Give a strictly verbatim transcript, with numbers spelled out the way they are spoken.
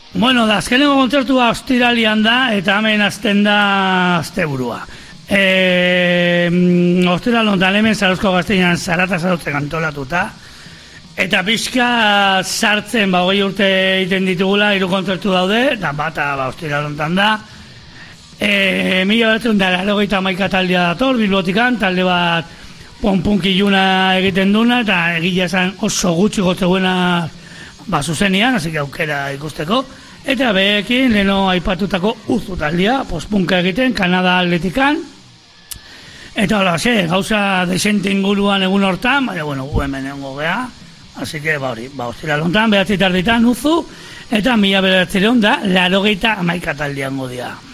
Bueno, da, azkeneko kontzertua ostiralian da, eta hemen azten da asteburua. E, ostiral ontan hemen Zarozko Gazteinan zarata zarautzen antolatuta, eta pixka sartzen, ba, hogei urte egiten ditugula, hiru kontzertu daude, eta bata, ba, ostiral ontan da. E, mila batzen da, laurogeita hamaika taldea dator, Bilbotikan, talde bat ponpunk iluna egiten duna, eta egia esan oso gutxi gotzeguena ba, zuzenian, hasi aukera ikusteko. Eta behekin, leheno aipatutako Uzu taldea, postpunka egiten, Kanada Atletikan. Eta hola, ze, gauza desente inguruan egun hortan, baina, bueno, gu hemen egongo geha. Así que, ba hori, ba, ostira lontan, behatzi tarditan Uzu, eta mila behatzireun da, laurogeita hamaika taldean godea.